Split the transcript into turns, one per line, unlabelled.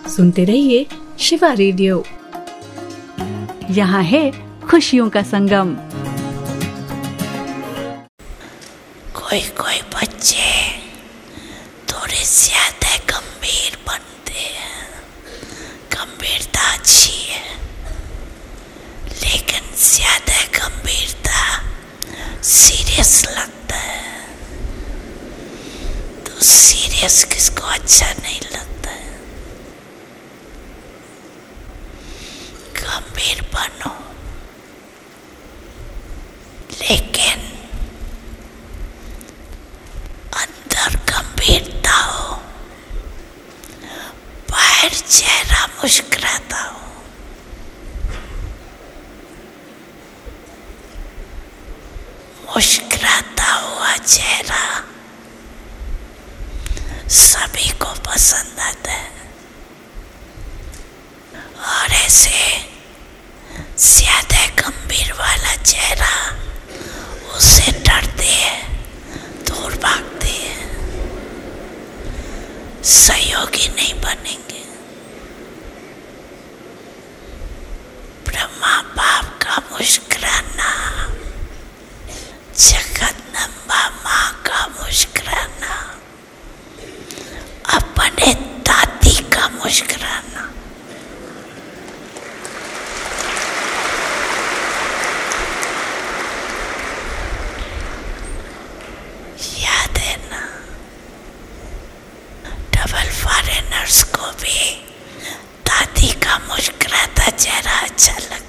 सुनते रहिए शिवा रेडियो। यहाँ है खुशियों का संगम।
कोई कोई बच्चे थोड़े ज्यादा गंभीर बनते हैं। गंभीरता अच्छी है, लेकिन ज्यादा गंभीरता सीरियस लगता है। तो सीरियस किसको अच्छा नहीं लगता है। गंभीर बनो, लेकिन अंदर गंभीरता हो, बाहर चेहरा मुस्कुराता हो। मुस्कुराता हुआ चेहरा सभी को पसंद आता है, और ऐसे ज्यादा गंभीर वाला चेहरा उससे डरते हैं, दूर भागते हैं, सहयोगी नहीं बनेंगे। ब्रह्मा बाप का मुस्कुराना, जगदम्बा माँ का मुस्कुराना, अपने दादी का मुस्कुराना, याद है ना। डबल फॉरेनर्स को भी दादी का मुस्कुराता चेहरा अच्छा लगता।